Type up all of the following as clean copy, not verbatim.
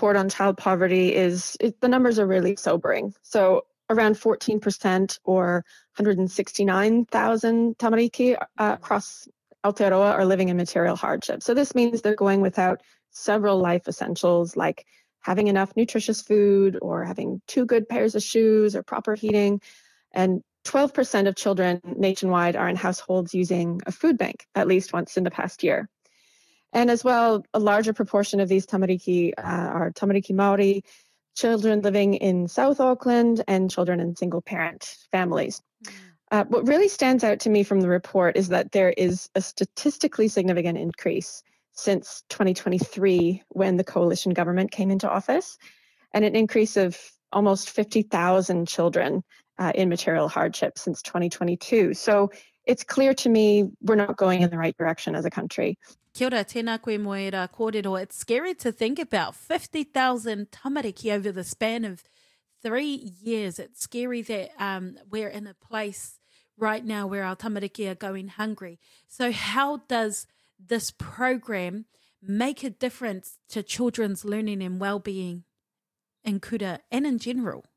report on child poverty the numbers are really sobering. So around 14% or 169,000 tamariki across Aotearoa are living in material hardship. So this means they're going without several life essentials like having enough nutritious food or having 2 good pairs of shoes or proper heating. And 12% of children nationwide are in households using a food bank at least once in the past year. And as well, a larger proportion of these tamariki are tamariki Māori, children living in South Auckland, and children in single-parent families. What really stands out to me from the report is that there is a statistically significant increase since 2023 when the coalition government came into office, and an increase of almost 50,000 children in material hardship since 2022. So it's clear to me we're not going in the right direction as a country. Kia ora, tēnā koe moera kōrero. It's scary to think about 50,000 tamariki over the span of 3 years. It's scary that we're in a place right now where our tamariki are going hungry. So how does this program make a difference to children's learning and well-being in Kura and in general?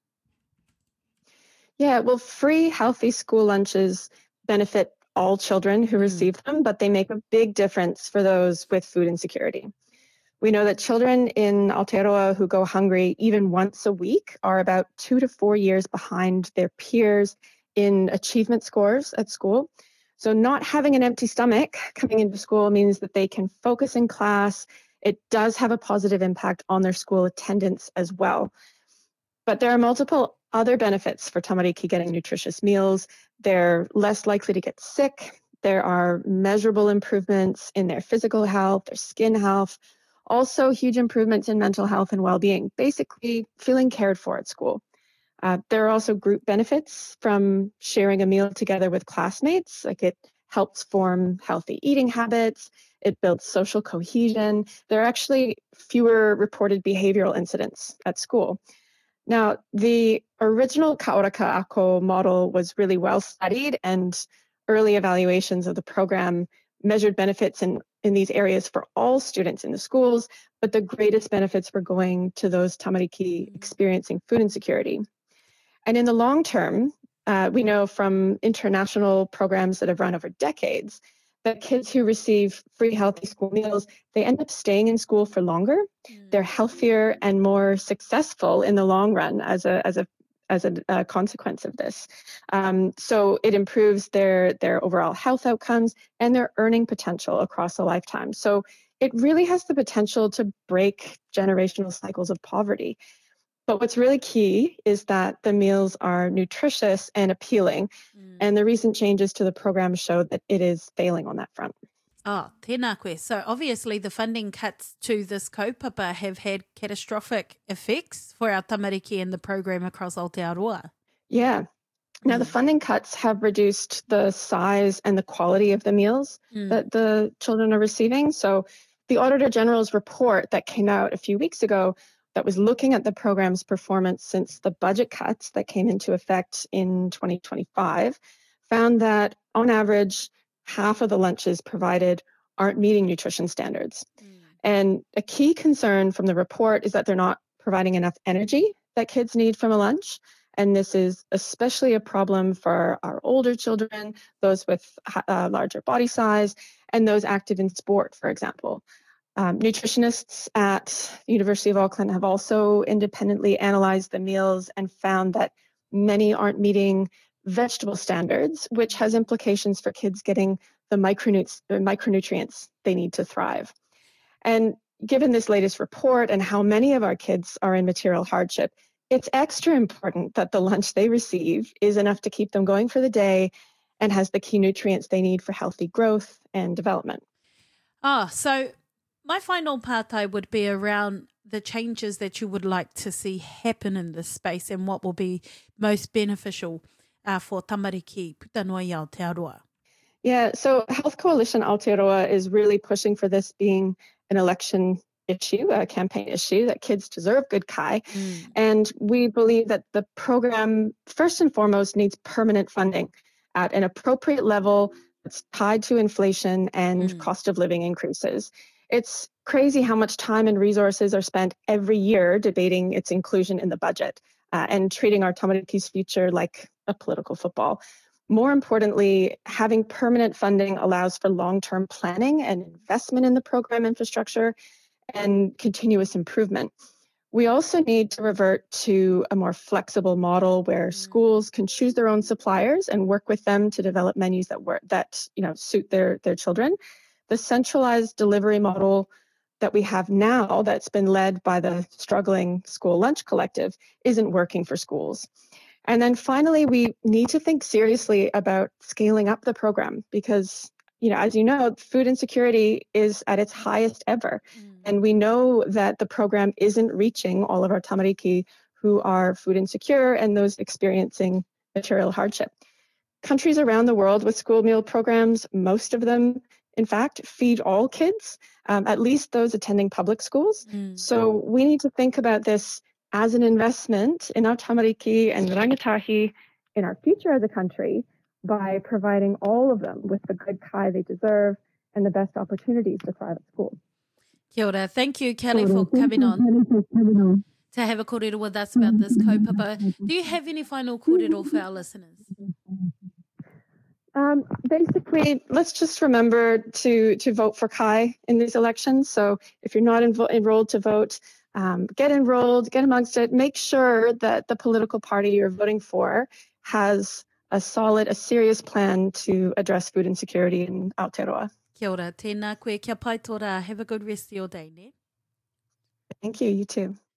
Yeah, well, free healthy school lunches benefit all children who receive them, but they make a big difference for those with food insecurity. We know that children in Aotearoa who go hungry even once a week are about 2 to 4 years behind their peers in achievement scores at school. So not having an empty stomach coming into school means that they can focus in class. It does have a positive impact on their school attendance as well. But there are multiple other benefits for tamariki getting nutritious meals. They're less likely to get sick. There are measurable improvements in their physical health, their skin health, also huge improvements in mental health and well-being, basically feeling cared for at school. There are also group benefits from sharing a meal together with classmates, like it helps form healthy eating habits, it builds social cohesion. There are actually fewer reported behavioral incidents at school. Now, the original Kaoraka Ako model was really well studied, and early evaluations of the program measured benefits in these areas for all students in the schools, but the greatest benefits were going to those tamariki experiencing food insecurity. And in the long term, we know from international programs that have run over decades that kids who receive free healthy school meals, they end up staying in school for longer. They're healthier and more successful in the long run as a consequence of this. So it improves their overall health outcomes and their earning potential across a lifetime. So it really has the potential to break generational cycles of poverty. But what's really key is that the meals are nutritious and appealing. And the recent changes to the program show that it is failing on that front. Oh, tēnā koe. So obviously the funding cuts to this kaupapa have had catastrophic effects for our tamariki and the program across Aotearoa. Yeah. Now, the funding cuts have reduced the size and the quality of the meals that the children are receiving. So the Auditor General's report that came out a few weeks ago that was looking at the program's performance since the budget cuts that came into effect in 2025 found that, on average, half of the lunches provided aren't meeting nutrition standards. And a key concern from the report is that they're not providing enough energy that kids need from a lunch. And this is especially a problem for our older children, those with larger body size, and those active in sport, for example. Nutritionists at the University of Auckland have also independently analyzed the meals and found that many aren't meeting vegetable standards, which has implications for kids getting the micronutrients they need to thrive. And given this latest report and how many of our kids are in material hardship, it's extra important that the lunch they receive is enough to keep them going for the day and has the key nutrients they need for healthy growth and development. So my final partai would be around the changes that you would like to see happen in this space and what will be most beneficial for tamariki Putanui Aotearoa. Yeah, so Health Coalition Aotearoa is really pushing for this being an election issue, a campaign issue, that kids deserve good kai. And we believe that the program, first and foremost, needs permanent funding at an appropriate level that's tied to inflation and cost of living increases. It's crazy how much time and resources are spent every year debating its inclusion in the budget and treating our Tamariki's future like a political football. More importantly, having permanent funding allows for long-term planning and investment in the program infrastructure and continuous improvement. We also need to revert to a more flexible model where schools can choose their own suppliers and work with them to develop menus that suit their children. The centralized delivery model that we have now that's been led by the struggling School Lunch Collective isn't working for schools. And then finally, we need to think seriously about scaling up the program because, as you know, food insecurity is at its highest ever. And we know that the program isn't reaching all of our tamariki who are food insecure and those experiencing material hardship. Countries around the world with school meal programs, most of them, in fact, feed all kids, at least those attending public schools. So we need to think about this as an investment in our tamariki and rangatahi in our future as a country by providing all of them with the good kai they deserve and the best opportunities to thrive at school. Kia ora. Thank you, Kelly, for coming on to have a kōrero with us about this kaupapa. Do you have any final kōrero for our listeners? Basically, let's just remember to vote for kai in these elections. So if you're not enrolled to vote, get enrolled, get amongst it. Make sure that the political party you're voting for has a serious plan to address food insecurity in Aotearoa. Kia ora. Tēnā koe kia pai tō rā. Have a good rest of your day, ne? Thank you. You too.